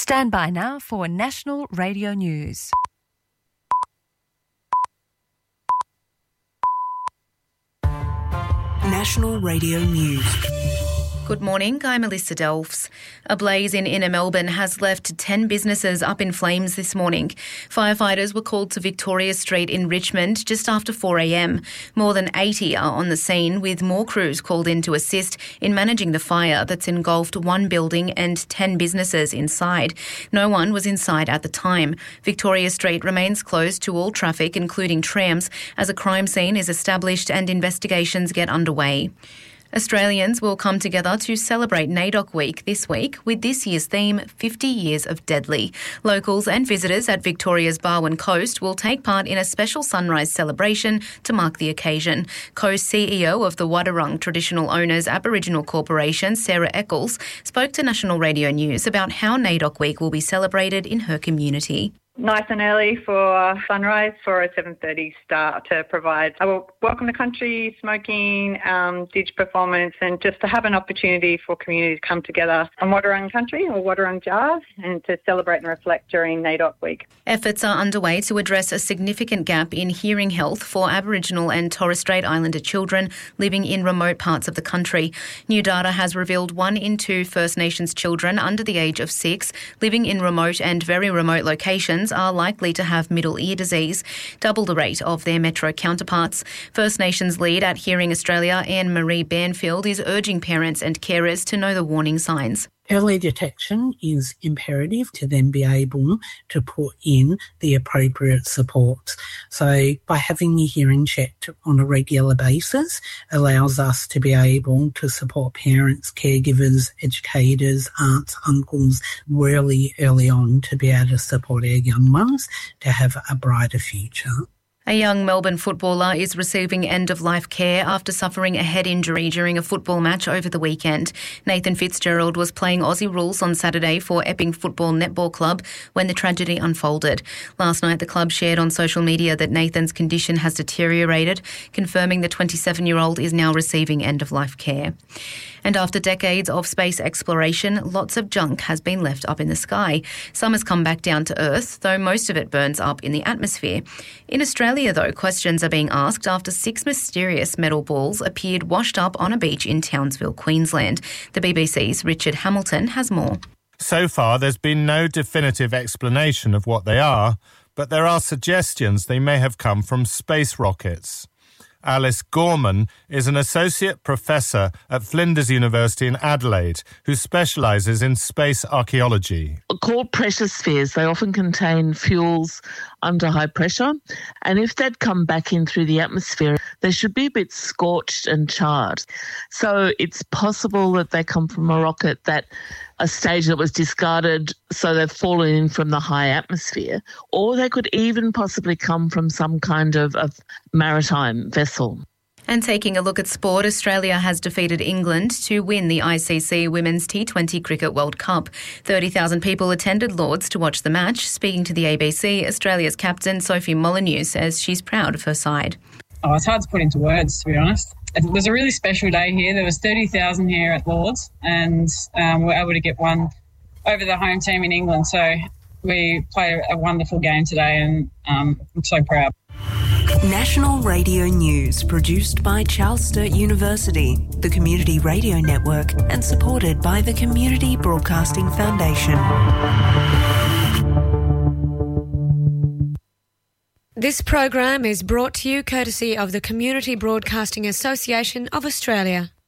Stand by now for National Radio News. National Radio News. Good morning, I'm Melissa Delfs. A blaze in inner Melbourne has left 10 businesses up in flames this morning. Firefighters were called to Victoria Street in Richmond just after 4 a.m. More than 80 are on the scene, with more crews called in to assist in managing the fire that's engulfed one building and 10 businesses inside. No one was inside at the time. Victoria Street remains closed to all traffic, including trams, as a crime scene is established and investigations get underway. Australians will come together to celebrate NAIDOC Week this week with this year's theme, 50 Years of Deadly. Locals and visitors at Victoria's Barwon Coast will take part in a special sunrise celebration to mark the occasion. Co-CEO of the Wadawurrung Traditional Owners Aboriginal Corporation, Sarah Eccles, spoke to National Radio News about how NAIDOC Week will be celebrated in her community. Nice and early for sunrise for a 7:30 start to provide a welcome to country, smoking, dig performance, and just to have an opportunity for community to come together on Wadawurrung country or Wadawurrung Jar and to celebrate and reflect during NAIDOC Week. Efforts are underway to address a significant gap in hearing health for Aboriginal and Torres Strait Islander children living in remote parts of the country. New data has revealed 1 in 2 First Nations children under the age of 6 living in remote and very remote locations are likely to have middle ear disease, double the rate of their metro counterparts. First Nations lead at Hearing Australia, Anne-Marie Banfield, is urging parents and carers to know the warning signs. Early detection is imperative to then be able to put in the appropriate supports. So by having your hearing checked on a regular basis allows us to be able to support parents, caregivers, educators, aunts, uncles really early on to be able to support our young ones to have a brighter future. A young Melbourne footballer is receiving end-of-life care after suffering a head injury during a football match over the weekend. Nathan Fitzgerald was playing Aussie rules on Saturday for Epping Football Netball Club when the tragedy unfolded. Last night, the club shared on social media that Nathan's condition has deteriorated, confirming the 27-year-old is now receiving end-of-life care. And after decades of space exploration, lots of junk has been left up in the sky. Some has come back down to Earth, though most of it burns up in the atmosphere. In Australia, though, questions are being asked after 6 mysterious metal balls appeared washed up on a beach in Townsville, Queensland. The BBC's Richard Hamilton has more. So far, there's been no definitive explanation of what they are, but there are suggestions they may have come from space rockets. Alice Gorman is an associate professor at Flinders University in Adelaide who specialises in space archaeology. Called pressure spheres, they often contain fuels under high pressure, and if they'd come back in through the atmosphere, they should be a bit scorched and charred. So it's possible that they come from a rocket that a stage that was discarded, so they've fallen in from the high atmosphere, or they could even possibly come from some kind of maritime vessel. And taking a look at sport, Australia has defeated England to win the ICC Women's T20 Cricket World Cup. 30,000 people attended Lords to watch the match. Speaking to the ABC, Australia's captain Sophie Molyneux says she's proud of her side. Oh, it's hard to put into words, to be honest. It was a really special day here. There was 30,000 here at Lords, and we were able to get one over the home team in England. So we played a wonderful game today, and I'm so proud. National Radio News, produced by Charles Sturt University, the Community Radio Network, and supported by the Community Broadcasting Foundation. This program is brought to you courtesy of the Community Broadcasting Association of Australia.